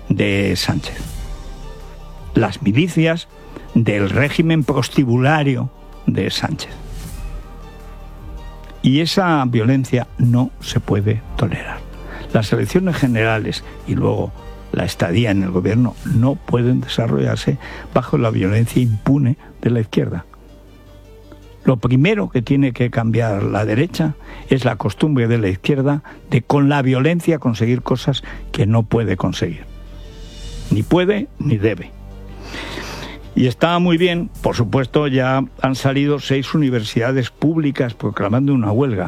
de Sánchez. Las milicias del régimen prostibulario de Sánchez. Y esa violencia no se puede tolerar. Las elecciones generales y luego la estadía en el gobierno no pueden desarrollarse bajo la violencia impune de la izquierda. Lo primero que tiene que cambiar la derecha es la costumbre de la izquierda de con la violencia conseguir cosas que no puede conseguir. Ni puede ni debe. Y está muy bien, por supuesto, ya han salido 6 universidades públicas proclamando una huelga.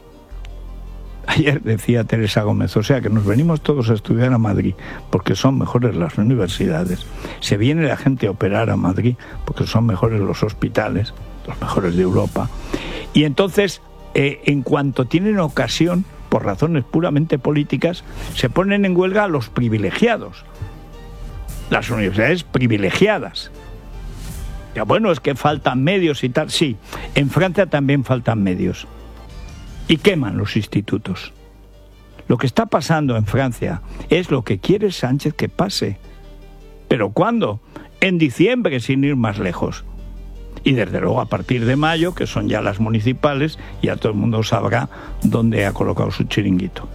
Ayer decía Teresa Gómez, o sea que nos venimos todos a estudiar a Madrid porque son mejores las universidades. Se viene la gente a operar a Madrid porque son mejores los hospitales, los mejores de Europa. Y entonces, en cuanto tienen ocasión, por razones puramente políticas, se ponen en huelga a los privilegiados. Las universidades privilegiadas. Ya, bueno, es que faltan medios y tal. Sí, en Francia también faltan medios. Y queman los institutos. Lo que está pasando en Francia es lo que quiere Sánchez que pase. ¿Pero cuándo? En diciembre, sin ir más lejos. Y desde luego a partir de mayo, que son ya las municipales, ya todo el mundo sabrá dónde ha colocado su chiringuito.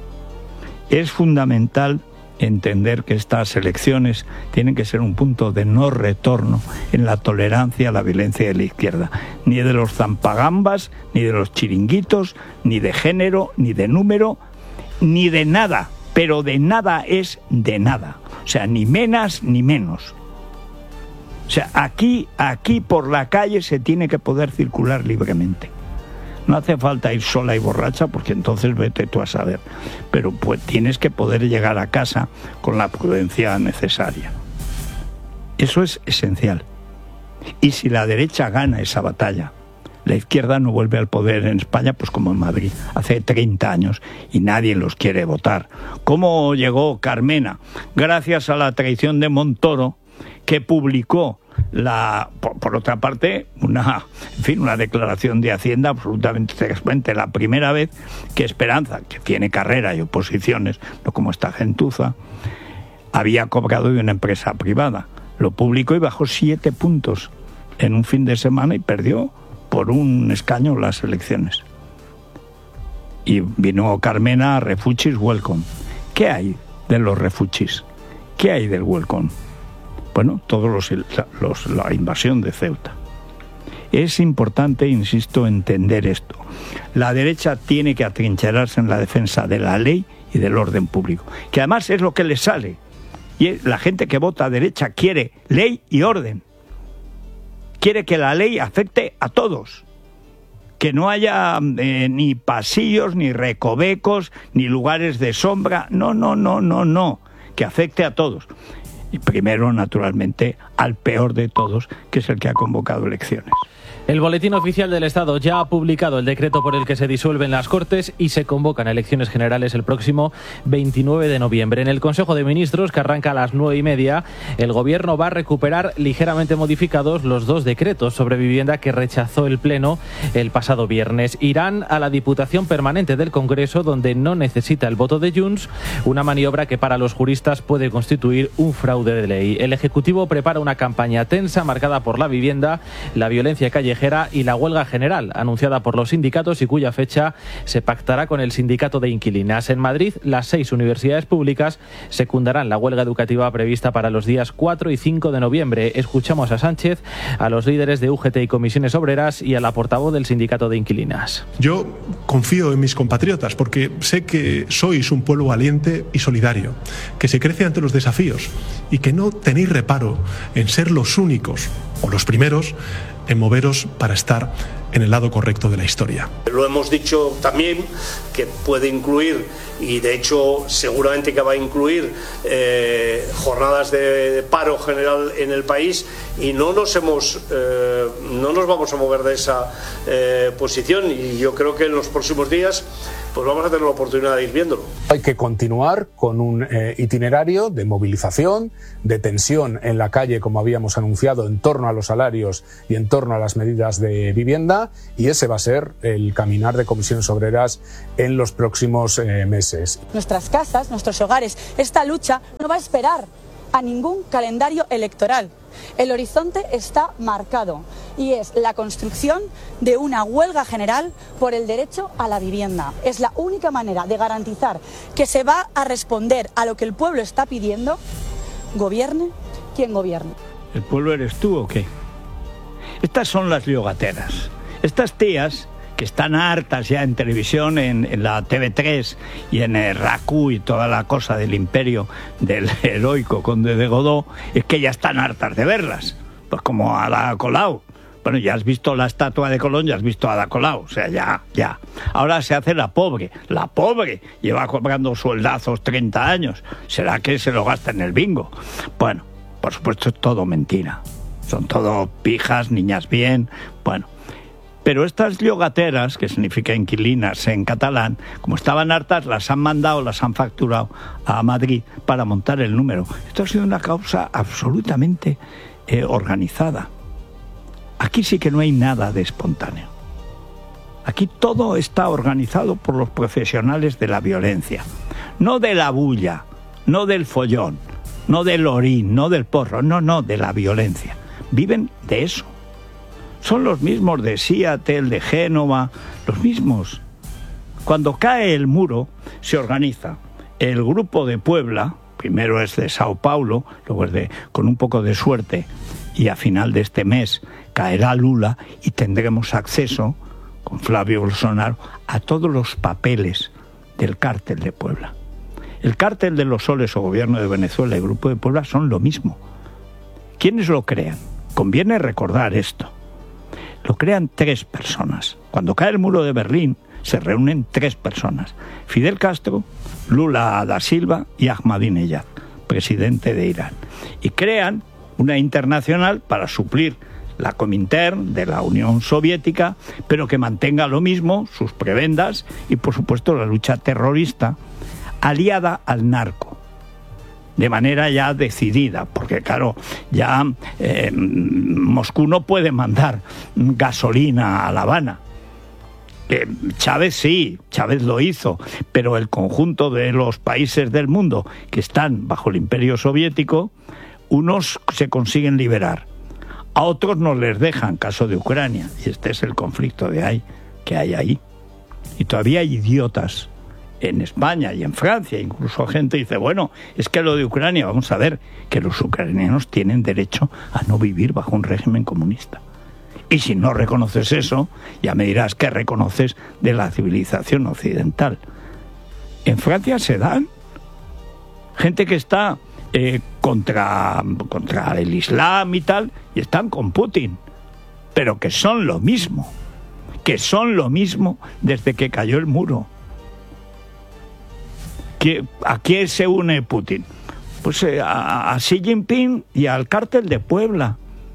Es fundamental entender que estas elecciones tienen que ser un punto de no retorno en la tolerancia a la violencia de la izquierda, ni de los zampagambas, ni de los chiringuitos, ni de género, ni de número, ni de nada, pero de nada es de nada, o sea, ni menos ni menos. O sea, aquí por la calle se tiene que poder circular libremente. No hace falta ir sola y borracha porque entonces vete tú a saber. Pero pues tienes que poder llegar a casa con la prudencia necesaria. Eso es esencial. Y si la derecha gana esa batalla, la izquierda no vuelve al poder en España, pues como en Madrid, hace 30 años, y nadie los quiere votar. ¿Cómo llegó Carmena? Gracias a la traición de Montoro, que publicó por otra parte, una declaración de Hacienda absolutamente transparente. La primera vez que Esperanza, que tiene carrera y oposiciones, no como esta gentuza, había cobrado de una empresa privada. Lo publicó y bajó 7 puntos en un fin de semana y perdió por un escaño las elecciones. Y vino Carmena a Refugees Welcome. ¿Qué hay de los refugees? ¿Qué hay del welcome? Bueno, la invasión de Ceuta. Es importante, insisto, entender esto. La derecha tiene que atrincherarse en la defensa de la ley y del orden público, que además es lo que le sale. Y la gente que vota a derecha quiere ley y orden. Quiere que la ley afecte a todos. Que no haya ni pasillos, ni recovecos, ni lugares de sombra. No. Que afecte a todos. Y primero, naturalmente, al peor de todos, que es el que ha convocado elecciones. El Boletín Oficial del Estado ya ha publicado el decreto por el que se disuelven las Cortes y se convocan elecciones generales el próximo 29 de noviembre. En el Consejo de Ministros, que arranca a las 9:30, el Gobierno va a recuperar ligeramente modificados los 2 decretos sobre vivienda que rechazó el Pleno el pasado viernes. Irán a la Diputación Permanente del Congreso, donde no necesita el voto de Junts, una maniobra que para los juristas puede constituir un fraude de ley. El Ejecutivo prepara una campaña tensa marcada por la vivienda, la violencia callejera y la huelga general anunciada por los sindicatos y cuya fecha se pactará con el sindicato de inquilinas. En Madrid, las 6 universidades públicas secundarán la huelga educativa prevista para los días 4 y 5 de noviembre. Escuchamos a Sánchez, a los líderes de UGT y comisiones obreras y a la portavoz del sindicato de inquilinas. Yo confío en mis compatriotas porque sé que sois un pueblo valiente y solidario, que se crece ante los desafíos y que no tenéis reparo en ser los únicos o los primeros en moveros para estar en el lado correcto de la historia. Lo hemos dicho también que puede incluir, y de hecho seguramente que va a incluir, jornadas de paro general en el país, y no nos vamos a mover de esa posición, y yo creo que en los próximos días pues vamos a tener la oportunidad de ir viéndolo. Hay que continuar con un itinerario de movilización, de tensión en la calle, como habíamos anunciado, en torno a los salarios y en torno a las medidas de vivienda. vivienda, y ese va a ser el caminar de Comisiones Obreras en los próximos meses. Nuestras casas, nuestros hogares, esta lucha no va a esperar a ningún calendario electoral. El horizonte está marcado y es la construcción de una huelga general por el derecho a la vivienda. Es la única manera de garantizar que se va a responder a lo que el pueblo está pidiendo, gobierne quien gobierne. ¿El pueblo eres tú o qué? Estas son las yogateras. Estas tías que están hartas ya en televisión, en la TV3 y en el RACU y toda la cosa del imperio del heroico conde de Godó, es que ya están hartas de verlas. Pues como Ada Colau. Bueno, ya has visto la estatua de Colón, ya has visto a Ada Colau. O sea, ya. Ahora se hace la pobre. La pobre lleva cobrando sueldazos 30 años. ¿Será que se lo gasta en el bingo? Bueno, por supuesto es todo mentira. Son todo pijas, niñas bien, bueno. Pero estas yogateras, que significa inquilinas en catalán, como estaban hartas, las han mandado, las han facturado a Madrid para montar el número. Esto ha sido una causa absolutamente organizada. Aquí sí que no hay nada de espontáneo. Aquí todo está organizado por los profesionales de la violencia. No de la bulla, no del follón, no del orín, no del porro, no, de la violencia. Viven de eso. Son los mismos de Seattle, de Génova, los mismos. Cuando cae el muro, se organiza el grupo de Puebla, primero es de Sao Paulo, luego es con un poco de suerte, y a final de este mes caerá Lula y tendremos acceso, con Flavio Bolsonaro, a todos los papeles del cártel de Puebla. El cártel de los Soles o Gobierno de Venezuela y Grupo de Puebla son lo mismo. ¿Quiénes lo crean? Conviene recordar esto. Lo crean 3 personas. Cuando cae el muro de Berlín, se reúnen 3 personas. Fidel Castro, Lula da Silva y Ahmadinejad, presidente de Irán. Y crean una internacional para suplir la Comintern de la Unión Soviética, pero que mantenga lo mismo, sus prebendas y, por supuesto, la lucha terrorista, aliada al narco. De manera ya decidida, porque claro, ya Moscú no puede mandar gasolina a La Habana. Chávez sí, Chávez lo hizo, pero el conjunto de los países del mundo que están bajo el imperio soviético, unos se consiguen liberar, a otros no les dejan, caso de Ucrania, y este es el conflicto que hay ahí. Y todavía hay idiotas en España y en Francia, incluso gente dice, bueno, es que lo de Ucrania, vamos a ver, que los ucranianos tienen derecho a no vivir bajo un régimen comunista. Y si no reconoces eso, ya me dirás qué reconoces de la civilización occidental. En Francia se dan gente que está contra el Islam y tal, y están con Putin, pero que son lo mismo desde que cayó el muro. ¿A quién se une Putin? Pues a Xi Jinping y al cártel de Puebla.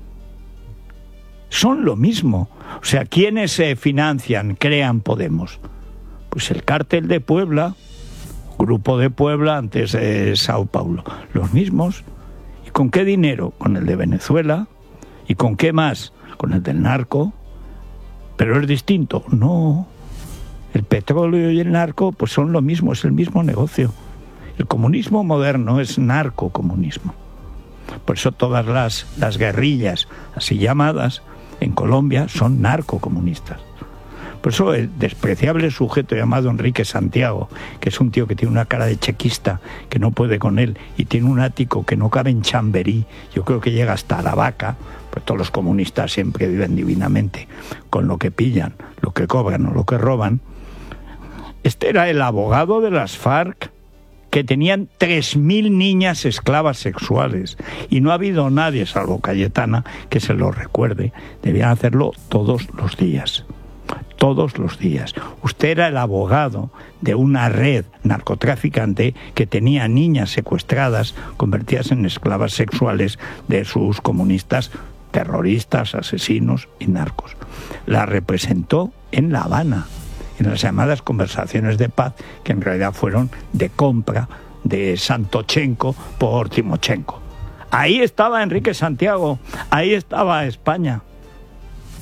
Son lo mismo. O sea, ¿quiénes se financian, crean Podemos? Pues el cártel de Puebla, Grupo de Puebla, antes de Sao Paulo. Los mismos. ¿Y con qué dinero? Con el de Venezuela. ¿Y con qué más? Con el del narco. ¿Pero es distinto? No. El petróleo y el narco pues son lo mismo, es el mismo negocio. El comunismo moderno es narcocomunismo. Por eso todas las guerrillas, así llamadas, en Colombia son narcocomunistas. Por eso el despreciable sujeto llamado Enrique Santiago, que es un tío que tiene una cara de chequista, que no puede con él, y tiene un ático que no cabe en Chamberí, yo creo que llega hasta La Vaca, pues todos los comunistas siempre viven divinamente con lo que pillan, lo que cobran o lo que roban. Este era el abogado de las FARC, que tenían 3.000 niñas esclavas sexuales, y no ha habido nadie, salvo Cayetana, que se lo recuerde. Debían hacerlo todos los días. Todos los días. Usted era el abogado de una red narcotraficante que tenía niñas secuestradas, convertidas en esclavas sexuales de sus comunistas, terroristas, asesinos y narcos. La representó en La Habana, en las llamadas conversaciones de paz, que en realidad fueron de compra de Santochenko por Timochenko. Ahí estaba Enrique Santiago, ahí estaba España.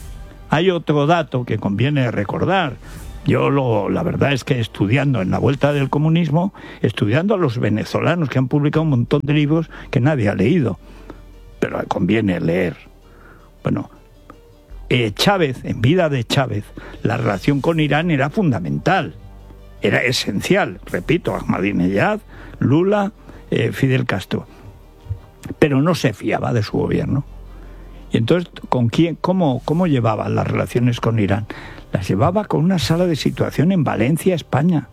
Hay otro dato que conviene recordar. La verdad es que estudiando en la vuelta del comunismo, estudiando a los venezolanos que han publicado un montón de libros que nadie ha leído, pero conviene leer. Bueno, Chávez, en vida de Chávez, la relación con Irán era fundamental, era esencial, repito, Ahmadinejad, Lula, Fidel Castro, pero no se fiaba de su gobierno. Y entonces, ¿con quién? ¿Cómo llevaba las relaciones con Irán? Las llevaba con una sala de situación en Valencia, España.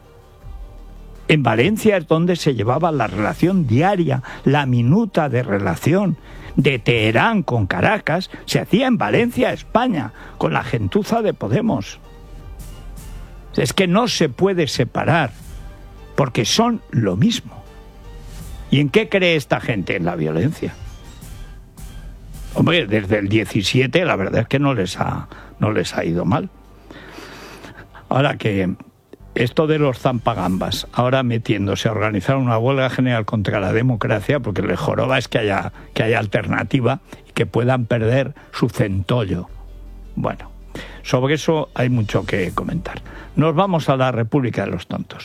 En Valencia es donde se llevaba la relación diaria, la minuta de relación de Teherán con Caracas, se hacía en Valencia, España, con la gentuza de Podemos. Es que no se puede separar, porque son lo mismo. ¿Y en qué cree esta gente? En la violencia. Hombre, desde el 17 la verdad es que no les ha ido mal. Ahora que esto de los zampagambas, ahora metiéndose a organizar una huelga general contra la democracia, porque les joroba es que haya alternativa y que puedan perder su centollo. Bueno, sobre eso hay mucho que comentar. Nos vamos a la República de los Tontos.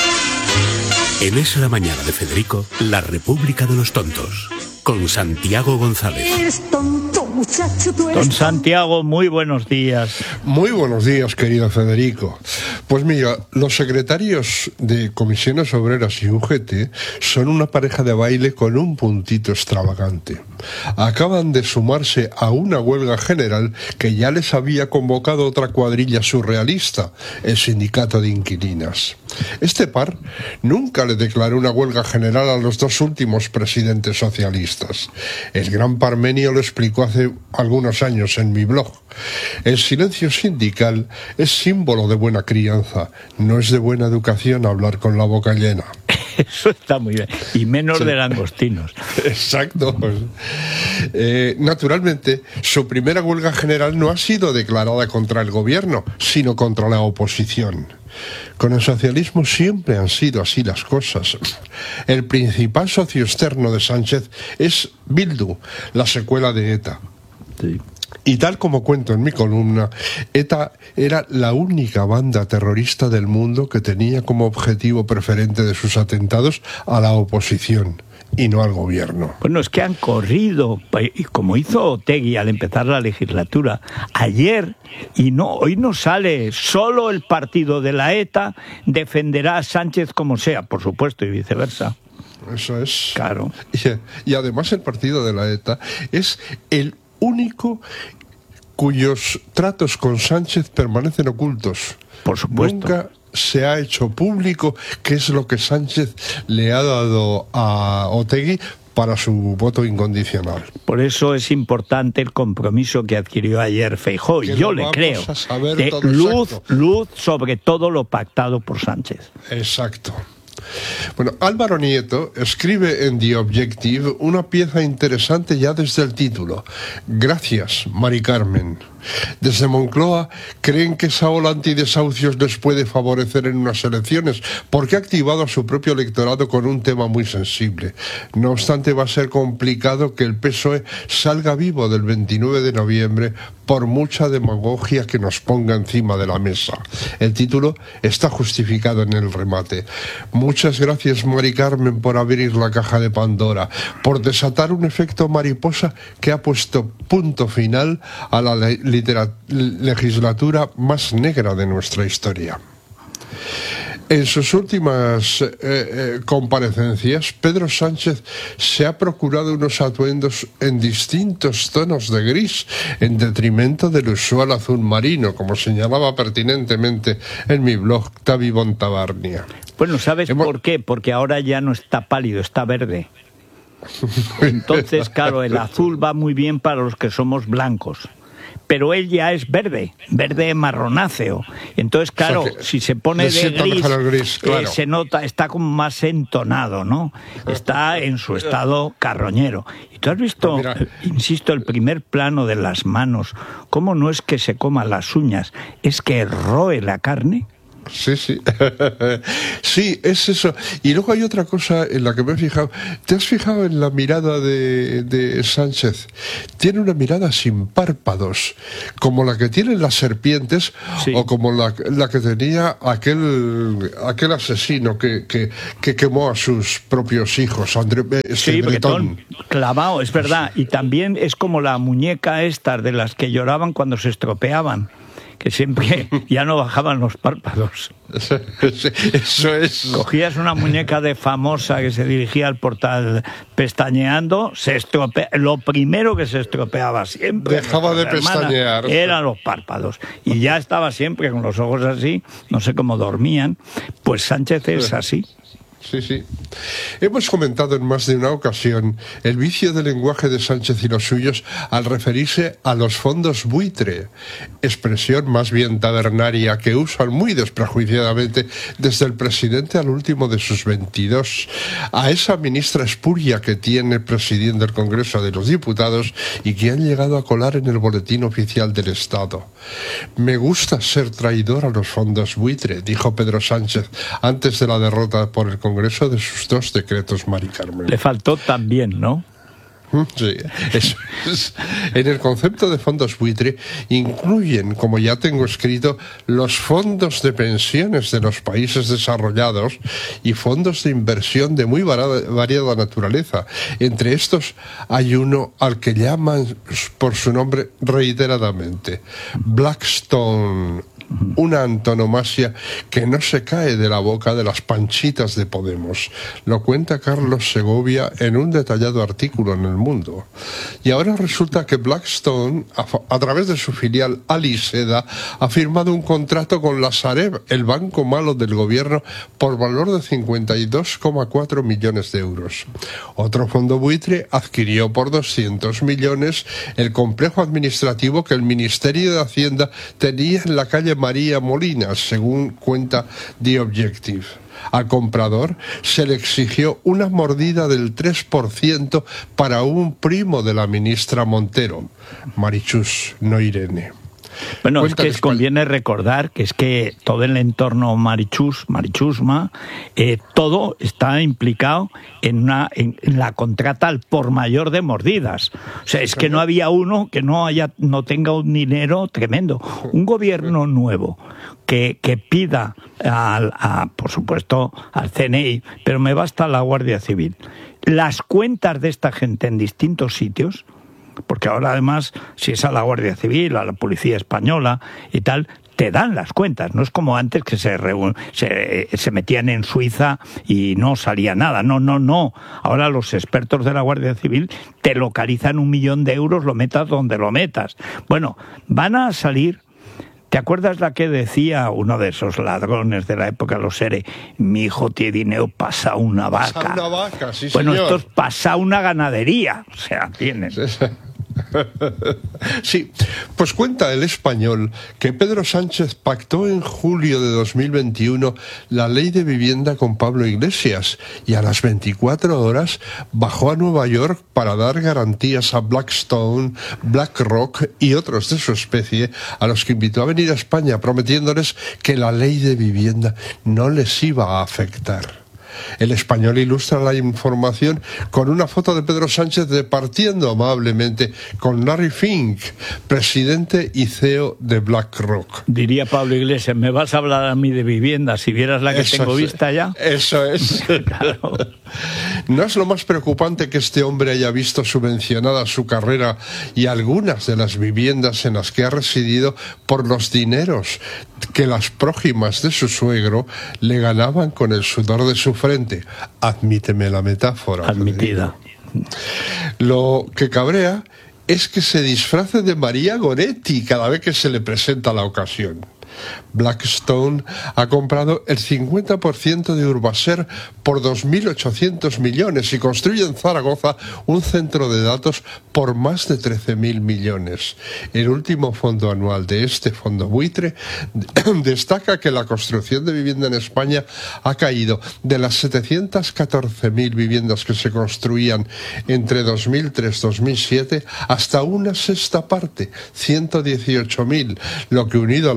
En Es la Mañana de Federico, la República de los Tontos, con Santiago González. Eres tonto, muchacho, tú eres Don Santiago, muy buenos días. Muy buenos días, querido Federico. Pues mira, los secretarios de Comisiones Obreras y UGT son una pareja de baile con un puntito extravagante. Acaban de sumarse a una huelga general que ya les había convocado otra cuadrilla surrealista, el Sindicato de Inquilinas. Este par nunca le declaró una huelga general a los dos últimos presidentes socialistas. El gran Parmenio lo explicó hace algunos años en mi blog. El silencio sindical es símbolo de buena crianza. No es de buena educación hablar con la boca llena. Eso está muy bien. Y menos sí. De langostinos. Exacto. Naturalmente, su primera huelga general no ha sido declarada contra el gobierno, sino contra la oposición. Con el socialismo siempre han sido así las cosas. El principal socio externo de Sánchez es Bildu, la secuela de ETA. Sí. Y tal como cuento en mi columna, ETA era la única banda terrorista del mundo que tenía como objetivo preferente de sus atentados a la oposición y no al gobierno. Bueno, es que han corrido, y como hizo Otegi al empezar la legislatura, ayer, hoy no sale, solo el partido de la ETA defenderá a Sánchez como sea, por supuesto, y viceversa. Eso es. Claro. Y además el partido de la ETA es el único cuyos tratos con Sánchez permanecen ocultos. Por supuesto. Nunca se ha hecho público qué es lo que Sánchez le ha dado a Otegi para su voto incondicional. Por eso es importante el compromiso que adquirió ayer Feijóo. Yo le creo. De luz sobre todo lo pactado por Sánchez. Exacto. Bueno, Álvaro Nieto escribe en The Objective una pieza interesante ya desde el título. Gracias, Mari Carmen. Desde Moncloa creen que esa ola antidesahucios les puede favorecer en unas elecciones porque ha activado a su propio electorado con un tema muy sensible. No obstante, va a ser complicado que el PSOE salga vivo del 29 de noviembre por mucha demagogia que nos ponga encima de la mesa. El título está justificado en el remate. Muchas gracias, Mari Carmen, por abrir la caja de Pandora, por desatar un efecto mariposa que ha puesto punto final a la legislatura más negra de nuestra historia. En sus últimas comparecencias, Pedro Sánchez se ha procurado unos atuendos en distintos tonos de gris, en detrimento del usual azul marino, como señalaba pertinentemente en mi blog Tavi Bontabarnia. Bueno, ¿sabes por qué? Porque ahora ya no está pálido, está verde. Entonces, claro, el azul va muy bien para los que somos blancos. Pero él ya es verde marronáceo. Entonces, claro, si se pone de gris, claro. Se nota, está como más entonado, ¿no? Está en su estado carroñero. Y tú has visto, insisto, el primer plano de las manos, cómo no es que se coma las uñas, es que roe la carne. Sí, sí. Sí, es eso. Y luego hay otra cosa en la que me he fijado. ¿Te has fijado en la mirada de Sánchez? Tiene una mirada sin párpados, como la que tienen las serpientes, sí, o como la que tenía aquel asesino que quemó a sus propios hijos, Bretón. Clavado, es verdad. Y también es como la muñeca estas de las que lloraban cuando se estropeaban, que siempre ya no bajaban los párpados. Eso es. Cogías una muñeca de famosa que se dirigía al portal pestañeando, lo primero que se estropeaba siempre, dejaba de pestañear, eran los párpados, y ya estaba siempre con los ojos así, no sé cómo dormían. Pues Sánchez es así. Sí, sí. Hemos comentado en más de una ocasión el vicio del lenguaje de Sánchez y los suyos al referirse a los fondos buitre, expresión más bien tabernaria que usan muy desprejuiciadamente desde el presidente al último de sus 22, a esa ministra espuria que tiene presidiendo el Congreso de los Diputados y que han llegado a colar en el boletín oficial del Estado. Me gusta ser traidor a los fondos buitre, dijo Pedro Sánchez antes de la derrota por el Congreso de sus 2 decretos, Mari Carmen. Le faltó también, ¿no? Sí, eso es. En el concepto de fondos buitre incluyen, como ya tengo escrito, los fondos de pensiones de los países desarrollados y fondos de inversión de muy variada naturaleza. Entre estos hay uno al que llaman por su nombre reiteradamente, Blackstone, una antonomasia que no se cae de la boca de las panchitas de Podemos. Lo cuenta Carlos Segovia en un detallado artículo en El Mundo. Y ahora resulta que Blackstone, a través de su filial Aliseda, ha firmado un contrato con la Sareb, el banco malo del gobierno, por valor de 52,4 millones de euros. Otro fondo buitre adquirió por 200 millones el complejo administrativo que el Ministerio de Hacienda tenía en la calle María Molina, según cuenta The Objective. Al comprador se le exigió una mordida del 3% para un primo de la ministra Montero, Marichus, no Irene. Bueno, es que conviene recordar que es que todo el entorno Marichusma, todo está implicado en la contrata al por mayor de mordidas. O sea, es que no había uno que no tenga un dinero tremendo. Un gobierno nuevo que pida por supuesto al CNI, pero me basta la Guardia Civil, las cuentas de esta gente en distintos sitios, porque ahora además, si es a la Guardia Civil, a la Policía Española y tal, te dan las cuentas. No es como antes que se metían en Suiza y no salía nada. No. Ahora los expertos de la Guardia Civil te localizan 1 millón de euros, lo metas donde lo metas. Bueno, van a salir. ¿Te acuerdas la que decía uno de esos ladrones de la época de los ERE? Mi hijo tiene dinero, pasa una vaca. Pasa una vaca, sí, bueno, señor. Esto es pasa una ganadería. O sea, tienen. Sí, pues cuenta El Español que Pedro Sánchez pactó en julio de 2021 la ley de vivienda con Pablo Iglesias y a las 24 horas bajó a Nueva York para dar garantías a Blackstone, BlackRock y otros de su especie, a los que invitó a venir a España prometiéndoles que la ley de vivienda no les iba a afectar. El Español ilustra la información con una foto de Pedro Sánchez departiendo amablemente con Larry Fink, presidente y CEO de BlackRock. Diría Pablo Iglesias, ¿me vas a hablar a mí de vivienda si vieras la que tengo vista ya? Eso es. Claro. ¿No es lo más preocupante que este hombre haya visto subvencionada su carrera y algunas de las viviendas en las que ha residido por los dineros que las prójimas de su suegro le ganaban con el sudor de su frente? Admíteme la metáfora. Admitida. Lo que cabrea es que se disfrace de María Goretti cada vez que se le presenta la ocasión. Blackstone ha comprado el 50% de Urbaser por 2.800 millones y construye en Zaragoza un centro de datos por más de 13.000 millones. El último fondo anual de este fondo buitre destaca que la construcción de vivienda en España ha caído de las 714.000 viviendas que se construían entre 2003 y 2007 hasta una sexta parte, 118.000, lo que unido al aumento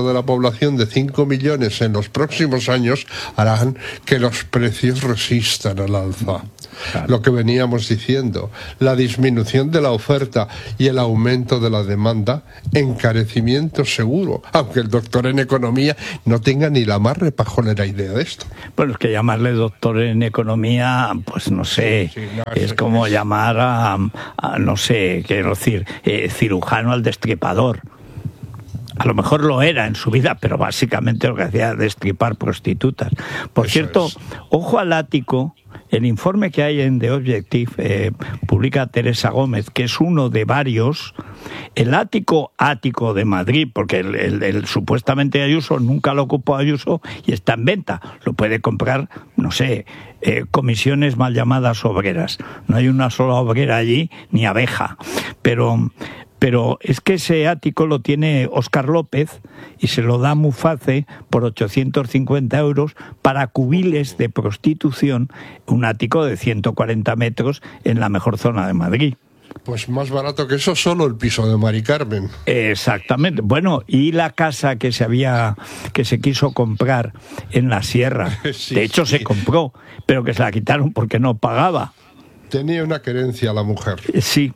aumento de la población de 5 millones en los próximos años harán que los precios resistan al alza. Claro. Lo que veníamos diciendo, la disminución de la oferta y el aumento de la demanda, encarecimiento seguro, aunque el doctor en economía no tenga ni la más repajolera idea de esto. Bueno, es que llamarle doctor en economía, pues no sé, es como llamar a no sé, quiero decir, cirujano al destripador. A lo mejor lo era en su vida, pero básicamente lo que hacía era destripar prostitutas. Por cierto, ojo al ático. El informe que hay en The Objective, publica Teresa Gómez, que es uno de varios. El ático de Madrid, porque el supuestamente Ayuso nunca lo ocupó Ayuso y está en venta. Lo puede comprar, no sé, comisiones mal llamadas obreras. No hay una sola obrera allí, ni abeja. Pero es que ese ático lo tiene Óscar López y se lo da Muface por 850 euros para cubiles de prostitución, un ático de 140 metros en la mejor zona de Madrid. Pues más barato que eso, solo el piso de Mari Carmen. Exactamente. Bueno, y la casa que se quiso comprar en la sierra. Sí, de hecho, se compró, pero que se la quitaron porque no pagaba. Tenía una querencia la mujer. Sí.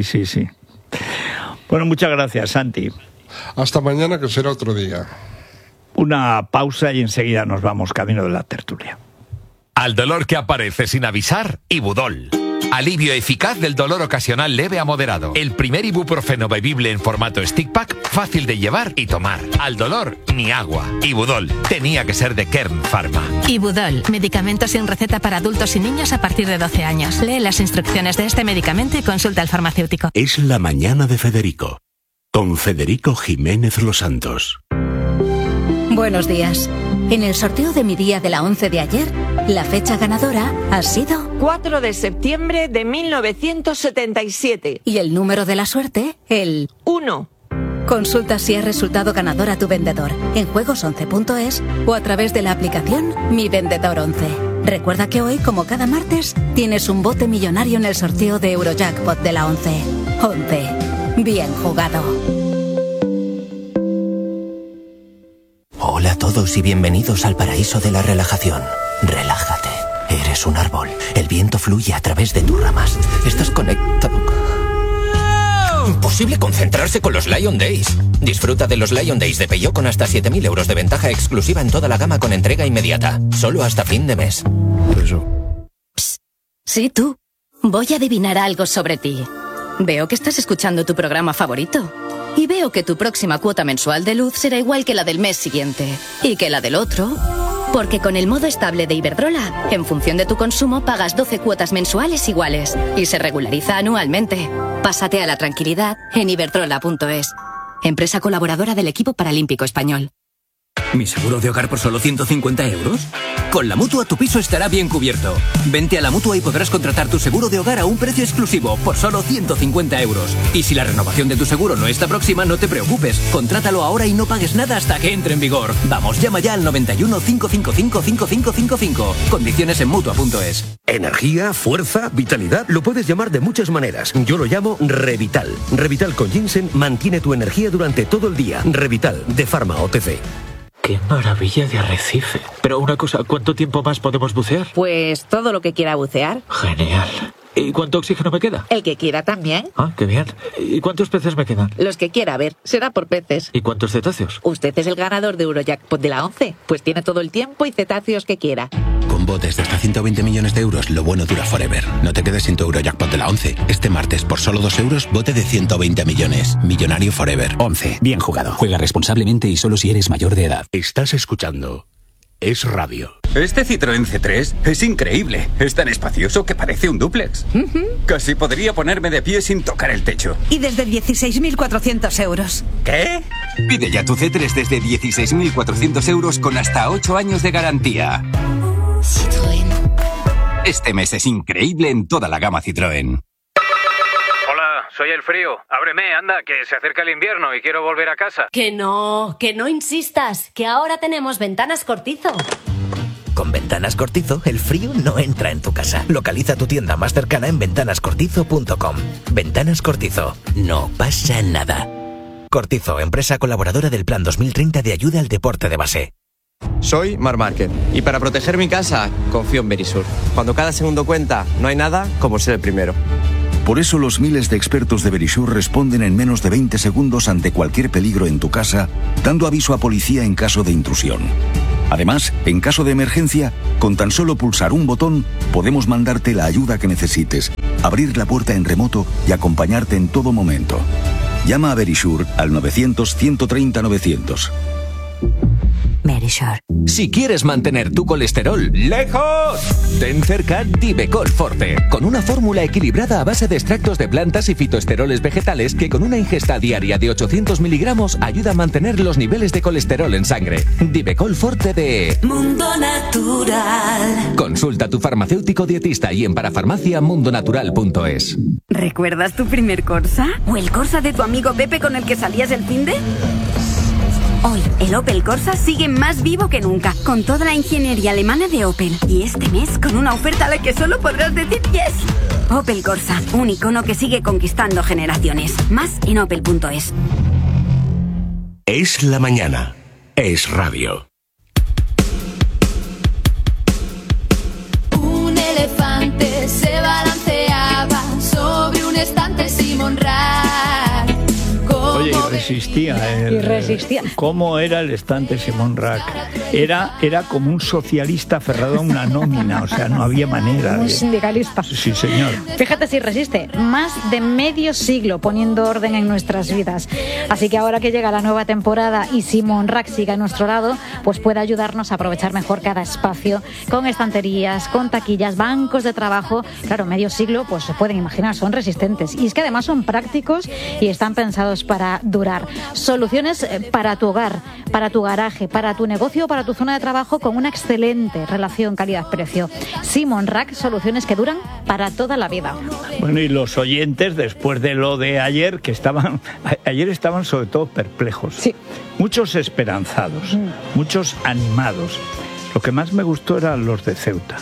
Bueno, muchas gracias, Santi. Hasta mañana, que será otro día. Una pausa y enseguida nos vamos camino de la tertulia. Al dolor que aparece sin avisar, Ibudol. Alivio eficaz del dolor ocasional leve a moderado. El primer ibuprofeno bebible en formato stick pack, fácil de llevar y tomar. Al dolor, ni agua. Ibudol. Tenía que ser de Kern Pharma. Ibudol. Medicamento sin receta para adultos y niños a partir de 12 años. Lee las instrucciones de este medicamento y consulta al farmacéutico. Es la mañana de Federico. Con Federico Jiménez Los Santos. Buenos días. En el sorteo de mi día de la 11 de ayer, la fecha ganadora ha sido 4 de septiembre de 1977. Y el número de la suerte, el 1. Consulta si es resultado ganador a tu vendedor en juegos11.es o a través de la aplicación Mi Vendedor 11. Recuerda que hoy, como cada martes, tienes un bote millonario en el sorteo de Eurojackpot de la 11. 11. Bien jugado. Hola a todos y bienvenidos al paraíso de la relajación. Relájate. Eres un árbol. El viento fluye a través de tus ramas. Estás conectado. Imposible concentrarse con los Lion Days. Disfruta de los Lion Days de Peugeot con hasta 7.000 euros de ventaja exclusiva en toda la gama con entrega inmediata. Solo hasta fin de mes. Psst. Sí, tú. Voy a adivinar algo sobre ti. Veo que estás escuchando tu programa favorito. Y veo que tu próxima cuota mensual de luz será igual que la del mes siguiente. Y que la del otro. Porque con el modo estable de Iberdrola, en función de tu consumo, pagas 12 cuotas mensuales iguales. Y se regulariza anualmente. Pásate a la tranquilidad en iberdrola.es. Empresa colaboradora del equipo paralímpico español. ¿Mi seguro de hogar por solo 150 euros? Con la Mutua tu piso estará bien cubierto. Vente a la Mutua y podrás contratar tu seguro de hogar a un precio exclusivo por solo 150 euros. Y si la renovación de tu seguro no está próxima, no te preocupes. Contrátalo ahora y no pagues nada hasta que entre en vigor. Vamos, llama ya al 91 555 5555. Condiciones en Mutua.es. Energía, fuerza, vitalidad, lo puedes llamar de muchas maneras. Yo lo llamo Revital. Revital con ginseng mantiene tu energía durante todo el día. Revital, de Pharma OTC. ¡Qué maravilla de arrecife! Pero una cosa, ¿cuánto tiempo más podemos bucear? Pues todo lo que quiera bucear. Genial. ¿Y cuánto oxígeno me queda? El que quiera también. Ah, qué bien. ¿Y cuántos peces me quedan? Los que quiera, a ver, será por peces. ¿Y cuántos cetáceos? Usted es el ganador de Eurojackpot de la 11, pues tiene todo el tiempo y cetáceos que quiera. Con botes de hasta 120 millones de euros, lo bueno dura forever. No te quedes sin tu Eurojackpot de la 11. Este martes, por solo 2 euros, bote de 120 millones. Millonario forever. 11. Bien jugado. Juega responsablemente y solo si eres mayor de edad. Estás escuchando Es Radio. Este Citroën C3 es increíble. Es tan espacioso que parece un dúplex. Casi podría ponerme de pie sin tocar el techo. Y desde 16.400 euros. ¿Qué? Pide ya tu C3 desde 16.400 euros con hasta 8 años de garantía. Citroën. Este mes es increíble en toda la gama Citroën. Soy el frío. Ábreme, anda, que se acerca el invierno y quiero volver a casa. Que no insistas, que ahora tenemos Ventanas Cortizo. Con Ventanas Cortizo, el frío no entra en tu casa. Localiza tu tienda más cercana en ventanascortizo.com. Ventanas Cortizo. No pasa nada. Cortizo, empresa colaboradora del Plan 2030 de ayuda al deporte de base. Soy Marc Márquez y para proteger mi casa confío en Verisur. Cuando cada segundo cuenta, no hay nada como ser el primero. Por eso los miles de expertos de Verisur responden en menos de 20 segundos ante cualquier peligro en tu casa, dando aviso a policía en caso de intrusión. Además, en caso de emergencia, con tan solo pulsar un botón, podemos mandarte la ayuda que necesites, abrir la puerta en remoto y acompañarte en todo momento. Llama a Verisur al 900-130-900. Verisur. Si quieres mantener tu colesterol lejos, ten cerca Divecol Forte, con una fórmula equilibrada a base de extractos de plantas y fitoesteroles vegetales que con una ingesta diaria de 800 miligramos ayuda a mantener los niveles de colesterol en sangre. Divecol Forte de Mundo Natural. Consulta a tu farmacéutico dietista y en parafarmaciamundonatural.es. ¿Recuerdas tu primer Corsa? ¿O el Corsa de tu amigo Pepe con el que salías el finde? Hoy, el Opel Corsa sigue más vivo que nunca, con toda la ingeniería alemana de Opel. Y este mes, con una oferta a la que solo podrás decir yes. Opel Corsa, un icono que sigue conquistando generaciones. Más en opel.es. Es la mañana. Es radio. Un elefante se balanceaba sobre un estante Simon Rack. Oye, y resistía. ¿Cómo era el estante Simon Rack? Era como un socialista aferrado a una nómina, o sea, no había manera. Un sindicalista. Sí, señor. Fíjate si resiste. Más de medio siglo poniendo orden en nuestras vidas. Así que ahora que llega la nueva temporada y Simon Rack sigue a nuestro lado, pues puede ayudarnos a aprovechar mejor cada espacio, con estanterías, con taquillas, bancos de trabajo. Claro, medio siglo, pues se pueden imaginar, son resistentes. Y es que además son prácticos y están pensados para durar. Soluciones para tu hogar, para tu garaje, para tu negocio o para tu zona de trabajo con una excelente relación calidad-precio. Simon Rack, soluciones que duran para toda la vida. Bueno, y los oyentes, después de lo de ayer, ayer estaban sobre todo perplejos. Sí. Muchos esperanzados, muchos animados. Lo que más me gustó eran los de Ceuta.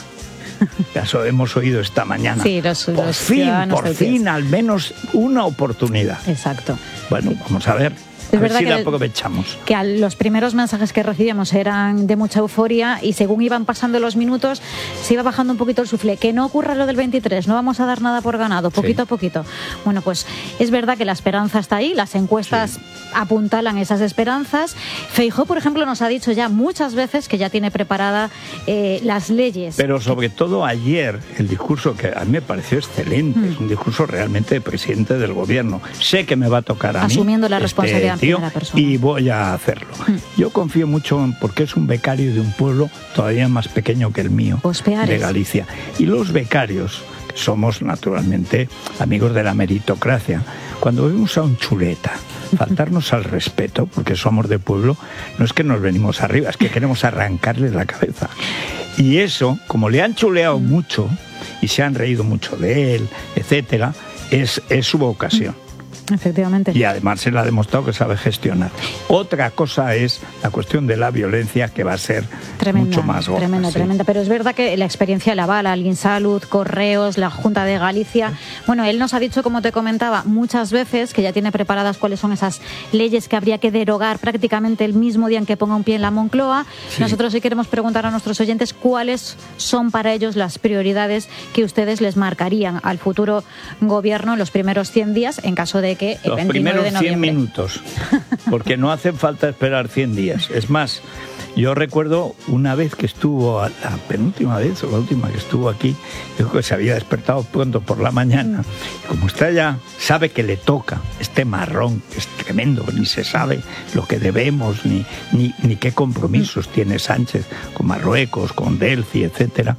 Ya eso hemos oído esta mañana. Sí, por fin, al menos una oportunidad. Exacto. Bueno, vamos a ver. Es verdad si que la aprovechamos. Que los primeros mensajes que recibíamos eran de mucha euforia y según iban pasando los minutos se iba bajando un poquito el suflé. Que no ocurra lo del 23, no vamos a dar nada por ganado, poquito a poquito. Bueno, pues es verdad que la esperanza está ahí, las encuestas apuntalan esas esperanzas. Feijóo, por ejemplo, nos ha dicho ya muchas veces que ya tiene preparada las leyes. Pero sobre todo ayer, el discurso que a mí me pareció excelente, es un discurso realmente de presidente del gobierno. Sé que me va a tocar a mí. Asumiendo la responsabilidad. Y voy a hacerlo. Yo confío mucho porque es un becario de un pueblo todavía más pequeño que el mío, de Galicia. Y los becarios, que somos naturalmente amigos de la meritocracia, cuando vemos a un chuleta faltarnos al respeto, porque somos de pueblo, no es que nos venimos arriba, es que queremos arrancarle la cabeza. Y eso, como le han chuleado mucho y se han reído mucho de él, etcétera, es su vocación. Efectivamente. Y además se le ha demostrado que sabe gestionar. Otra cosa es la cuestión de la violencia, que va a ser mucho más gorda. Tremenda. Pero es verdad que la experiencia la avala, el Insalud, Correos, la Junta de Galicia. Bueno, él nos ha dicho, como te comentaba, muchas veces que ya tiene preparadas cuáles son esas leyes que habría que derogar prácticamente el mismo día en que ponga un pie en la Moncloa. Sí. Nosotros sí queremos preguntar a nuestros oyentes cuáles son para ellos las prioridades que ustedes les marcarían al futuro gobierno en los primeros 100 días, en caso de que el 29 de noviembre. Los primeros 100 minutos, porque no hace falta esperar 100 días. Es más, yo recuerdo una vez que estuvo, la penúltima vez o la última que estuvo aquí, dijo que se había despertado pronto por la mañana. Y como usted ya sabe que le toca este marrón, que es tremendo, ni se sabe lo que debemos, ni qué compromisos tiene Sánchez con Marruecos, con Delphi, etcétera.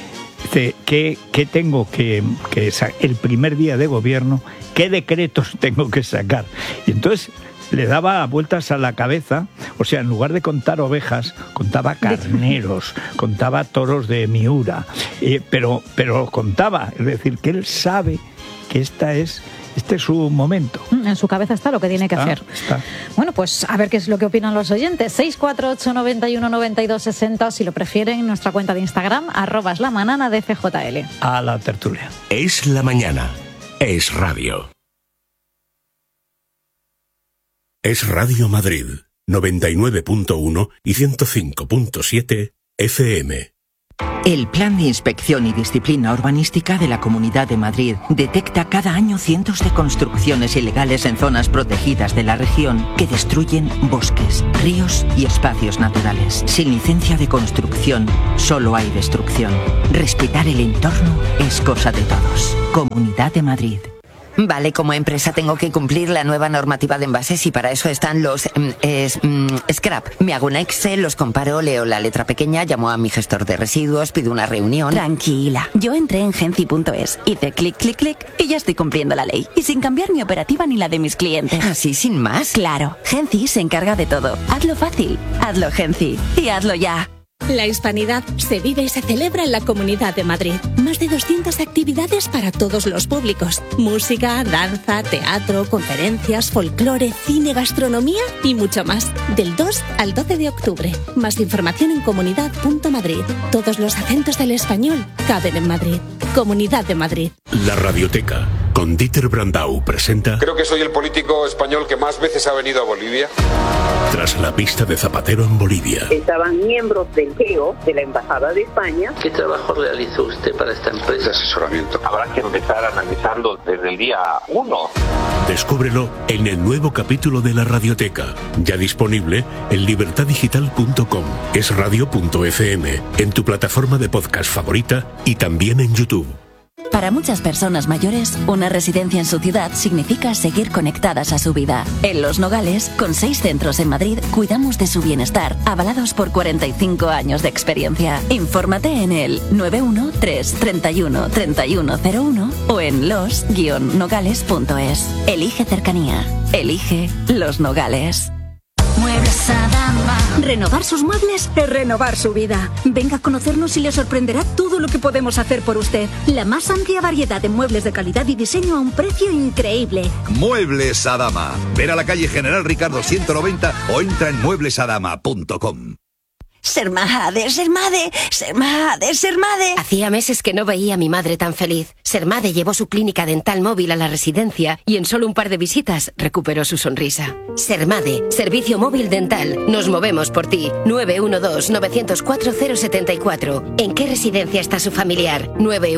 Dice, ¿qué tengo que el primer día de gobierno, qué decretos tengo que sacar? Y entonces le daba vueltas a la cabeza, o sea, en lugar de contar ovejas, contaba carneros, contaba toros de Miura, pero contaba, es decir, que él sabe que este es su momento. En su cabeza está lo que tiene que hacer. Bueno, pues a ver qué es lo que opinan los oyentes. 648 91 92 60, si lo prefieren, en nuestra cuenta de Instagram, @lamanana de FJL. A la tertulia. Es la mañana. Es radio. Es Radio Madrid, 99.1 y 105.7 FM. El Plan de Inspección y Disciplina Urbanística de la Comunidad de Madrid detecta cada año cientos de construcciones ilegales en zonas protegidas de la región que destruyen bosques, ríos y espacios naturales. Sin licencia de construcción, solo hay destrucción. Respetar el entorno es cosa de todos. Comunidad de Madrid. Vale, como empresa tengo que cumplir la nueva normativa de envases y para eso están los scrap. Me hago un Excel, los comparo, leo la letra pequeña, llamo a mi gestor de residuos, pido una reunión. Tranquila, yo entré en Genci.es, hice clic, clic, clic y ya estoy cumpliendo la ley. Y sin cambiar mi operativa ni la de mis clientes. ¿Así sin más? Claro, Genci se encarga de todo. Hazlo fácil, hazlo Genci y hazlo ya. La hispanidad se vive y se celebra en la Comunidad de Madrid. Más de 200 actividades para todos los públicos. Música, danza, teatro, conferencias, folclore, cine, gastronomía y mucho más. Del 2 al 12 de octubre. Más información en comunidad.madrid. Todos los acentos del español caben en Madrid. Comunidad de Madrid. La Radioteca, con Dieter Brandau, presenta... Creo que soy el político español que más veces ha venido a Bolivia. Tras la pista de Zapatero en Bolivia. Estaban miembros del GEO, de la Embajada de España. ¿Qué trabajo realizó usted para esta empresa? De asesoramiento. Habrá que empezar analizando desde el día 1. Descúbrelo en el nuevo capítulo de La Radioteca, ya disponible en libertadigital.com, esradio.fm, en tu plataforma de podcast favorita y también en YouTube. Para muchas personas mayores, una residencia en su ciudad significa seguir conectadas a su vida. En Los Nogales, con 6 centros en Madrid, cuidamos de su bienestar, avalados por 45 años de experiencia. Infórmate en el 913 31 3101 o en los-nogales.es. Elige cercanía. Elige Los Nogales. Muebles Adama. Renovar sus muebles es renovar su vida. Venga a conocernos y le sorprenderá todo lo que podemos hacer por usted. La más amplia variedad de muebles de calidad y diseño a un precio increíble. Muebles Adama. Ven a la calle General Ricardo 190 o entra en mueblesadama.com. Sermade, Sermade, Sermade, Sermade. Hacía meses que no veía a mi madre tan feliz. Sermade llevó su clínica dental móvil a la residencia y en solo un par de visitas recuperó su sonrisa. Sermade, servicio móvil dental. Nos movemos por ti. 912-904-074. ¿En qué residencia está su familiar?